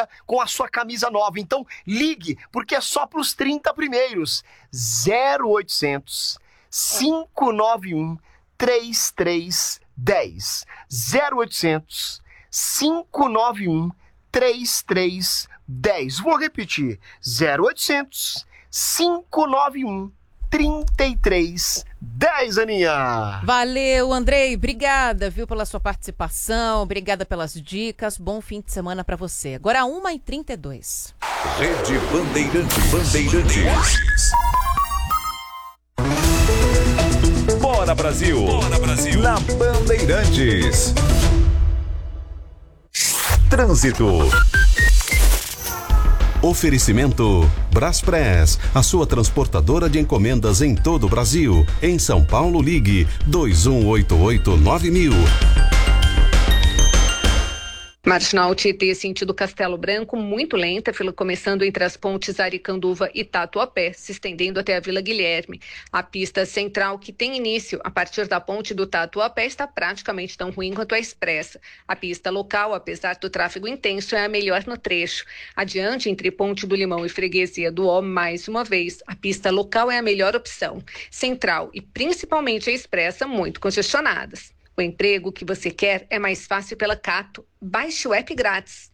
com a sua camisa nova. Então, ligue, porque é só para os 30 primeiros. 0800 591 3310. 0800 591 3310. Vou repetir. 0800 591 3310, Aninha. Valeu, Andrei. Obrigada, viu, pela sua participação. Obrigada pelas dicas. Bom fim de semana pra você. Agora 1h32. Rede Bandeirantes. Bora, Brasil. Bora, Brasil. Na Bandeirantes. Trânsito. Oferecimento Braspress, a sua transportadora de encomendas em todo o Brasil. Em São Paulo, ligue 2188-9000. Marginal Tietê, sentido Castelo Branco, muito lenta, fila começando entre as pontes Aricanduva e Tatuapé, se estendendo até a Vila Guilherme. A pista central, que tem início a partir da ponte do Tatuapé, está praticamente tão ruim quanto a expressa. A pista local, apesar do tráfego intenso, é a melhor no trecho. Adiante, entre Ponte do Limão e Freguesia do Ó, mais uma vez, a pista local é a melhor opção. Central e principalmente a expressa, muito congestionadas. O emprego que você quer é mais fácil pela Cato. Baixe o app grátis.